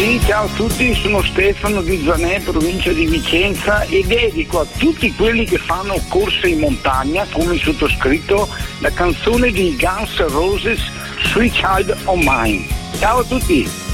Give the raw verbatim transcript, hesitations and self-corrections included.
Sì, ciao a tutti, sono Stefano di Zanè, provincia di Vicenza, e dedico a tutti quelli che fanno corse in montagna, come il sottoscritto, la canzone di Guns N' Roses, Sweet Child O' Mine. Ciao a tutti!